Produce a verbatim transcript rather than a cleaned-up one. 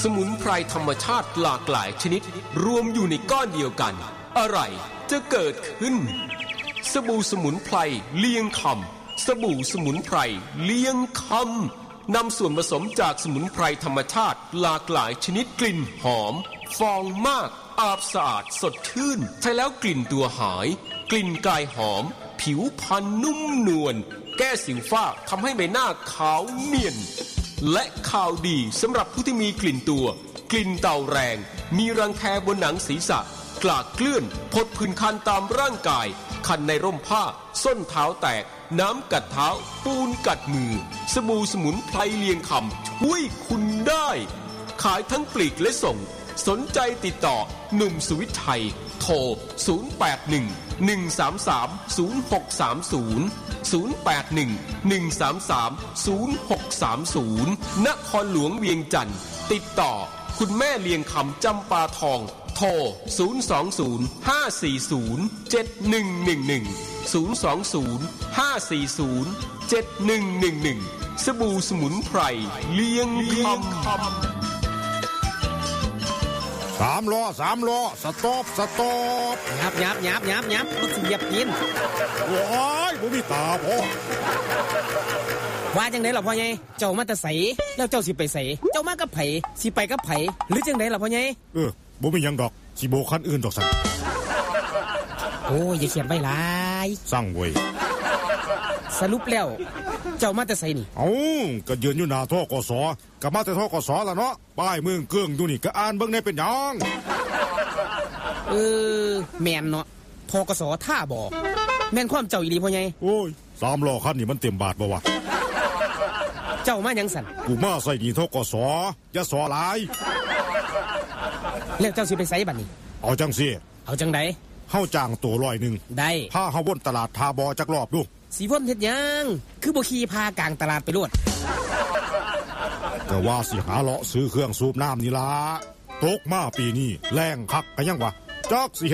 มุนไพรธรรมชาติหลากหลายชนิดรวมอยู่ในก้อนเดียวกันอะไรจะเกิดขึ้นสบู่สมุนไพรเลียงคำสบู่สมุนไพรเลียงคำนำส่วนผสมจากสมุนไพรธรรมชาติหลากหลายชนิดกลิ่นหอมฟองมากอาบสะอาดสดชื่นใช้แล้วกลิ่นตัวหายกลิ่นกายหอมผิวพรรณนุ่มนวลแก้สิวฝ้าทำให้ใบหน้าขาวเนียนและข่าวดีสำหรับผู้ที่มีกลิ่นตัวกลิ่นเต่าแรงมีรังแคบนหนังศีรษะกลากเกลื่อนผดผื่นคันตามร่างกายคันในร่มผ้าส้นเท้าแตกน้ำกัดเท้าปูนกัดมือสบู่สมุนไพรเลียงคำช่วยคุณได้ขายทั้งปลีกและส่งสนใจติดต่อหนุ่มสุวิทย์ชัยโทรศูนย์ แปด หนึ่ง หนึ่ง สาม สาม ศูนย์ หก สาม ศูนย์ ศูนย์ แปด หนึ่ง หนึ่ง สาม สาม ศูนย์ หก สาม ศูนย์นครหลวงเวียงจันทร์ติดต่อคุณแม่เลียงคำจำปาทองโทรศูนย์ สอง ศูนย์ ห้า สี่ ศูนย์ เจ็ด หนึ่ง หนึ่ง หนึ่ง ศูนย์ สอง ศูนย์ ห้า สี่ ศูนย์ เจ็ด หนึ่ง หนึ่ง หนึ่งสบู่สมุนไพรเลียงคำสามล้อสามล้อสต็อปสต็อปยับยับยับยับยับรถสิเหยียบกินโอ้ยบ่มีตาพ่อว่าจังได๋ล่ะพ่อใหญ่เจ้ามาแต่ไสแล้วเจ้าสิไปไสเจ้ามากับไผสิไปกับไผหรือจังได๋ล่ะพ่อใหญ่เออบ่มีหยังดอกสิโบคันอื่นดอกสั่นโอ้ยอย่าเขียนไว้หลายสั่งเว้ยสรุปแล้วเจ้ามาแต่ไสนี่เอ้าก็ยืนอยู่หน้าธกสก็มาแต่ธกสล่ะเนาะป้ายเมืองเกื้องอยู่นี่ก็อ่านเบิ่งได้เป็นหยังเออแม่นเนาะธกสท่าบ่แม่นความเจ้าอีหลีพ่อใหญ่โอ้ยสามล้อคันนี่มันเต็มบาทบ่วะเจ้ามาหยังสั่นกูมาใส่นี่ธกสอย่าสอหลายแล้วเจ้าสิไปไสบัดนี้เอาจังซี่เอาจังได๋เฮาจ้างตัวร้อยนึงได้พาเฮาวนตลาดทาบอจักรอบดูสีพ่นเฮ็ดหยังคือบ่ขี่พากลางตลาดไปโลดก็ว่าสิหาเลาะซื้อเครื่องสูบน้ำนี่ล่ะตกมาปีนี้แรงคักก็ยังวะจักสิ